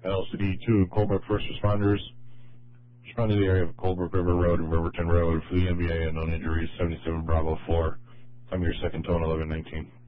LCD 2, Colebrook first responders. Respond to the area of Colebrook River Road and Riverton Road for the NBA and known injuries, 77 Bravo 4. Time your second tone, 1119.